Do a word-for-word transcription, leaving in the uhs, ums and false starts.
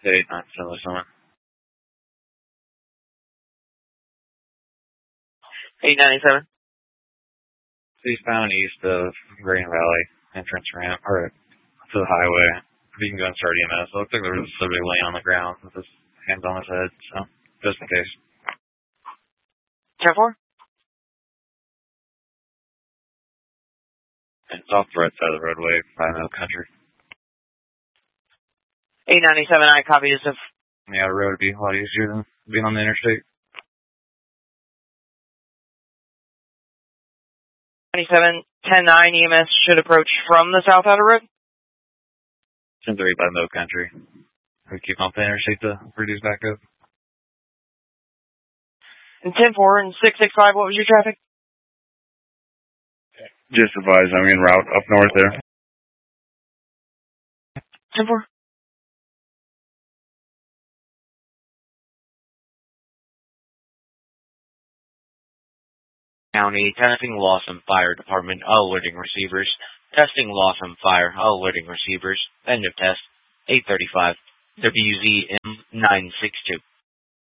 eight nine seven seven. eight ninety-seven. Eastbound east of Green Valley entrance ramp, or to the highway. You can go and start E M S. It looks like there was somebody laying on the ground with his hands on his head, so just in case. ten four. And it's off the right side of the roadway by no country. eight ninety-seven, I copy this. Of Yeah, the road would be a lot easier than being on the interstate. ninety-seven, ten nine, E M S should approach from the south outer road. ten three by no country. We keep off the interstate to reduce back up. And ten four and six six five, what was your traffic? Just advise, I'm en route up north there. ten four. County, testing loss and fire department, alerting receivers. Testing loss and fire, alerting receivers. End of test, eight thirty-five. W Z M nine six two.